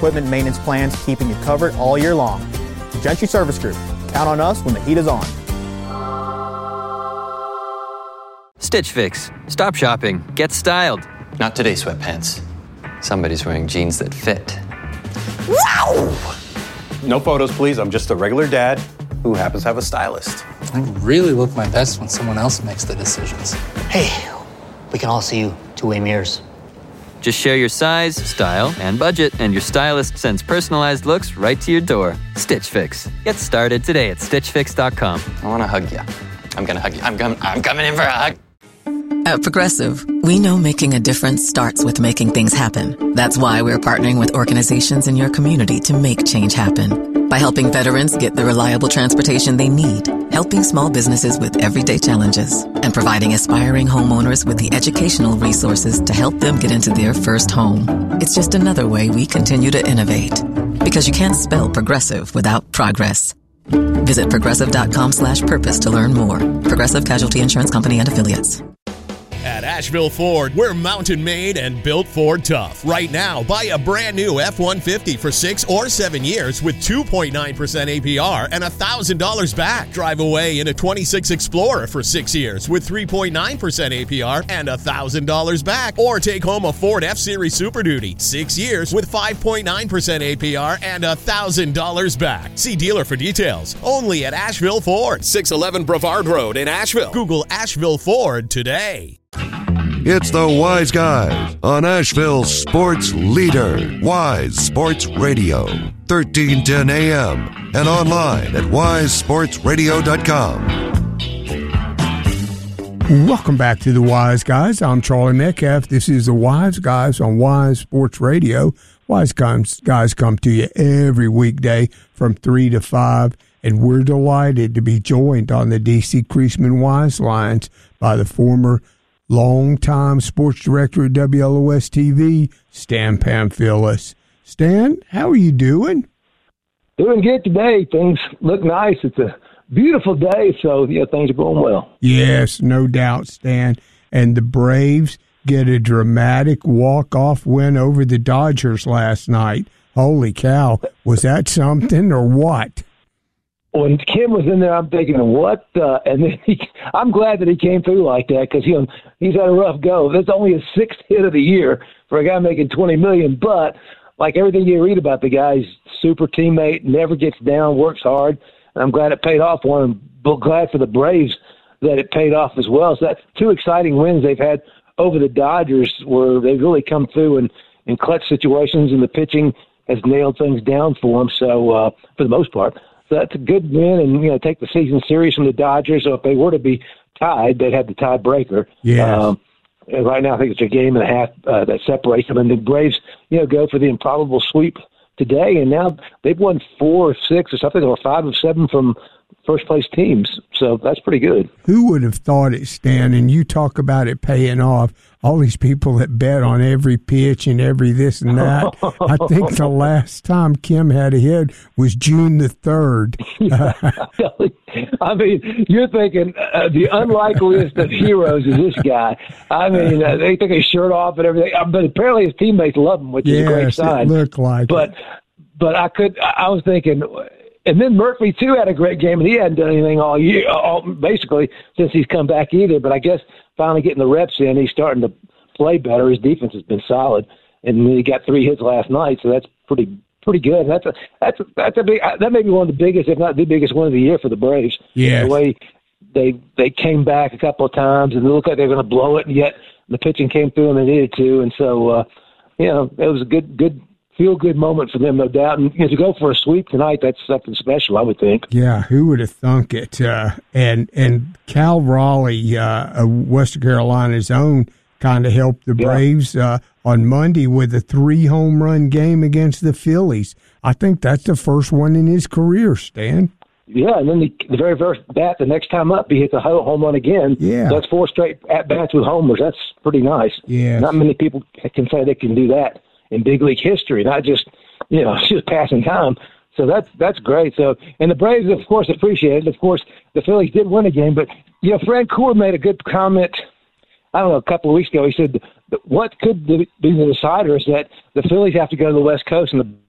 equipment maintenance plans, keeping you covered all year long. Gentry Service Group. Count on us when the heat is on. Stitch Fix. Stop shopping. Get styled. Not today, sweatpants. Somebody's wearing jeans that fit. Wow! No photos, please. I'm just a regular dad who happens to have a stylist. I really look my best when someone else makes the decisions. Hey, we can all see you two-way mirrors. Just share your size, style, and budget, and your stylist sends personalized looks right to your door. Stitch Fix. Get started today at StitchFix.com. I want to hug you. I'm going to hug you. I'm coming in for a hug. At Progressive, we know making a difference starts with making things happen. That's why we're partnering with organizations in your community to make change happen. By helping veterans get the reliable transportation they need, helping small businesses with everyday challenges, and providing aspiring homeowners with the educational resources to help them get into their first home. It's just another way we continue to innovate. Because you can't spell progressive without progress. Visit progressive.com/purpose to learn more. Progressive Casualty Insurance Company and Affiliates. At Asheville Ford, we're mountain made and built Ford tough. Right now, buy a brand new F-150 for 6 or 7 years with 2.9% APR and $1,000 back. Drive away in a 26 Explorer for 6 years with 3.9% APR and $1,000 back. Or take home a Ford F-Series Super Duty, 6 years with 5.9% APR and $1,000 back. See dealer for details. Only at Asheville Ford, 611 Brevard Road in Asheville. Google Asheville Ford today. It's the Wise Guys on Asheville's sports leader, Wise Sports Radio, 1310 AM, and online at wisesportsradio.com. Welcome back to the Wise Guys. I'm Charlie Metcalf. This is the Wise Guys on Wise Sports Radio. Wise Guys come to you every weekday from 3 to 5, and we're delighted to be joined on the D.C. Creasman Wise lines by the former longtime sports director at WLOS-TV, Stan Pamphilis. Stan, how are you doing? Doing good today. Things look nice. It's a beautiful day, so things are going well. Yes, no doubt, Stan. And the Braves get a dramatic walk-off win over the Dodgers last night. Holy cow. Was that something or what? When Kim was in there, I'm thinking, what? And then I'm glad that he came through like that because he's had a rough go. That's only his 6th hit of the year for a guy making $20 million. But like everything you read about the guy, he's super teammate, never gets down, works hard. And I'm glad it paid off for him. But glad for the Braves that it paid off as well. So that's 2 exciting wins they've had over the Dodgers where they've really come through in clutch situations, and the pitching has nailed things down for them. So for the most part. So that's a good win, and take the season series from the Dodgers. So if they were to be tied, they'd have the tiebreaker. Yeah. And right now, I think it's a game and a half that separates them. And the Braves, go for the improbable sweep today, and now they've won 4 or 6 or something, or 5 of 7 from first place teams. So that's pretty good. Who would have thought it, Stan? And you talk about it paying off. All these people that bet on every pitch and every this and that. I think the last time Kim had a hit was June the 3rd. I mean, you're thinking the unlikeliest of heroes is this guy. I mean, they took his shirt off and everything, but apparently his teammates love him, which is a great sign. It looked like but I was thinking, and then Murphy too had a great game, and he hadn't done anything all year, basically since he's come back either. But I guess finally getting the reps in, he's starting to play better. His defense has been solid, and he got 3 hits last night, so that's pretty good. That's a big. That may be one of the biggest, if not the biggest, one of the year for the Braves. Yeah, the way they came back a couple of times, and it looked like they were going to blow it, and yet the pitching came through, and they needed to, and so it was a good feel-good moment for them, no doubt. And to go for a sweep tonight, that's something special, I would think. Yeah, who would have thunk it? And Cal Raleigh, Western Carolina's own, kind of helped the Braves on Monday with a 3-home-run game against the Phillies. I think that's the first one in his career, Stan. Yeah, and then the very first bat, the next time up, he hits a home run again. Yeah. So that's 4 straight at-bats with homers. That's pretty nice. Yeah. Not many people can say they can do that in big league history, not just, it's just passing time. So that's great. So, and the Braves, of course, appreciate it. Of course, the Phillies did win a game, but, Fred Coor made a good comment, I don't know, a couple of weeks ago. He said, what could be the decider is that the Phillies have to go to the West Coast and the